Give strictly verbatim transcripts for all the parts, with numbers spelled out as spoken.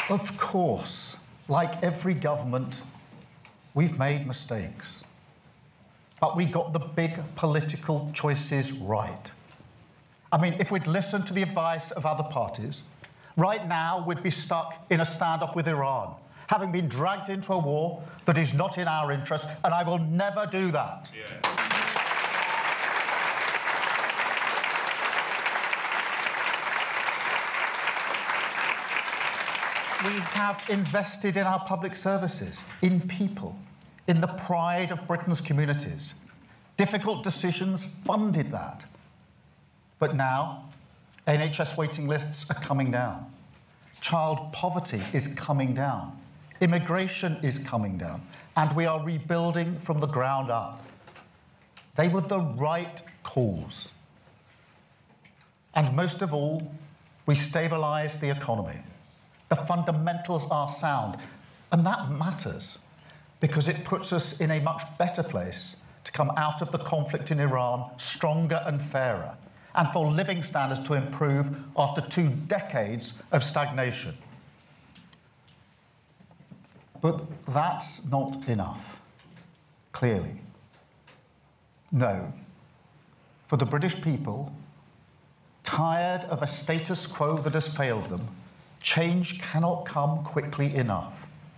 Of course, like every government, we've made mistakes. But we got the big political choices right. I mean, if we'd listened to the advice of other parties, right now we'd be stuck in a standoff with Iran, having been dragged into a war that is not in our interest, and I will never do that. Yeah. We have invested in our public services, in people, in the pride of Britain's communities. Difficult decisions funded that. But now, N H S waiting lists are coming down. Child poverty is coming down. Immigration is coming down. And we are rebuilding from the ground up. They were the right calls. And most of all, we stabilised the economy. The fundamentals are sound, and that matters because it puts us in a much better place to come out of the conflict in Iran stronger and fairer, and for living standards to improve after two decades of stagnation. But that's not enough, clearly. No. For the British people, tired of a status quo that has failed them, change cannot come quickly enough.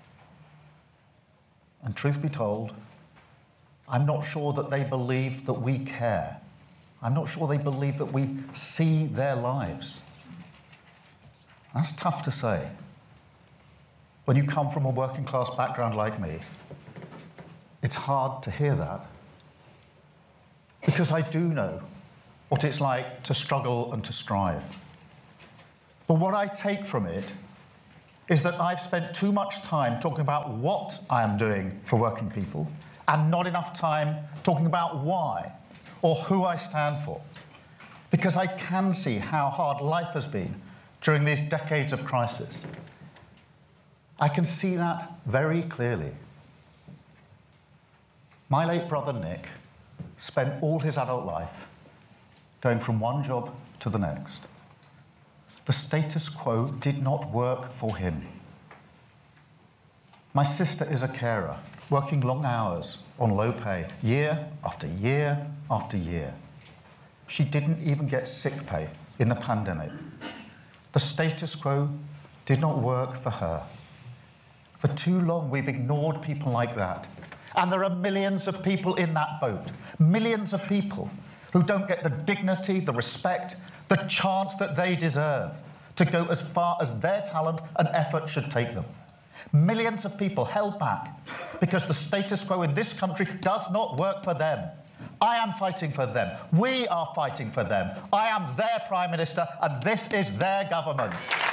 And truth be told, I'm not sure that they believe that we care. I'm not sure they believe that we see their lives. That's tough to say. When you come from a working class background like me, it's hard to hear that. Because I do know what it's like to struggle and to strive. But what I take from it is that I've spent too much time talking about what I am doing for working people and not enough time talking about why or who I stand for. Because I can see how hard life has been during these decades of crisis. I can see that very clearly. My late brother Nick spent all his adult life going from one job to the next. The status quo did not work for him. My sister is a carer, working long hours on low pay, year after year after year. She didn't even get sick pay in the pandemic. The status quo did not work for her. For too long, we've ignored people like that. And there are millions of people in that boat, millions of people who don't get the dignity, the respect, the chance that they deserve to go as far as their talent and effort should take them. Millions of people held back because the status quo in this country does not work for them. I am fighting for them. We are fighting for them. I am their Prime Minister, and this is their government.